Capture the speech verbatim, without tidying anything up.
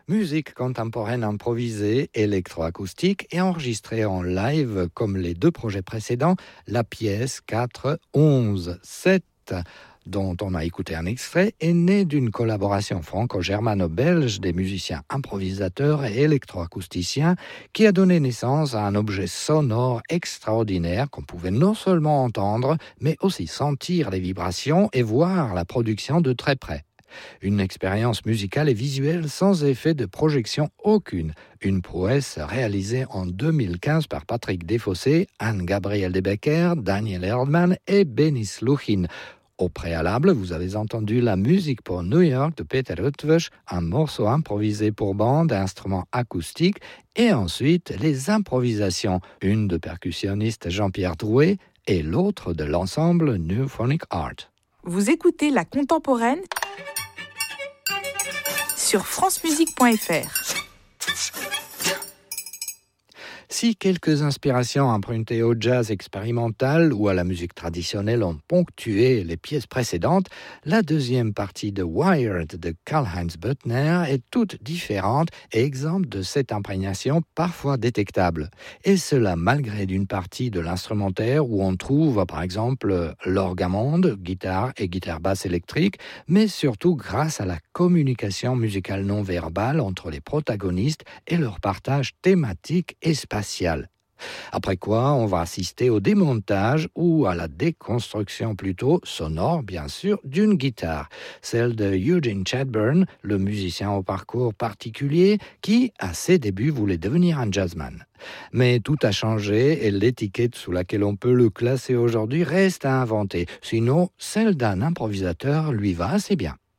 Musique contemporaine improvisée, électroacoustique et enregistrée en live comme les deux projets précédents, la pièce quatre onze sept, dont on a écouté un extrait, est née d'une collaboration franco-germano-belge des musiciens improvisateurs et électroacousticiens qui a donné naissance à un objet sonore extraordinaire qu'on pouvait non seulement entendre, mais aussi sentir les vibrations et voir la production de très près. Une expérience musicale et visuelle sans effet de projection aucune. Une prouesse réalisée en deux mille quinze par Patrick Desfossés, Anne-Gabrielle De Becker, Daniel Erdmann et Benis Luchin. Au préalable, vous avez entendu la musique pour New York de Peter Eötvös, un morceau improvisé pour bande, instruments acoustiques, et ensuite les improvisations, une de percussionniste Jean-Pierre Drouet et l'autre de l'ensemble New Phonic Art. Vous écoutez La Contemporaine sur france musique point f r. Si quelques inspirations empruntées au jazz expérimental ou à la musique traditionnelle ont ponctué les pièces précédentes, la deuxième partie de Wired de Karlheinz Böttner est toute différente et exempte de cette imprégnation parfois détectable. Et cela malgré d'une partie de l'instrumentaire où on trouve par exemple l'orgue-amande, guitare et guitare-basse électrique, mais surtout grâce à la communication musicale non verbale entre les protagonistes et leur partage thématique et spatial. Après quoi, on va assister au démontage ou à la déconstruction plutôt sonore, bien sûr, d'une guitare, celle de Eugene Chadbourne, le musicien au parcours particulier qui, à ses débuts, voulait devenir un jazzman. Mais tout a changé et l'étiquette sous laquelle on peut le classer aujourd'hui reste à inventer, sinon celle d'un improvisateur lui va assez bien.